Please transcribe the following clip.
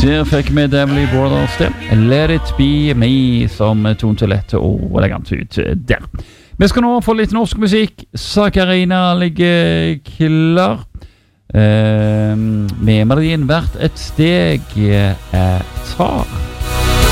Der fikk vi Devil Brothers det. Let it be me som tonte lett og elegant ut der. Vi skal nå få litt norsk musikk. Sakarina ligger klar. Med melodien hvert et steg jeg tar.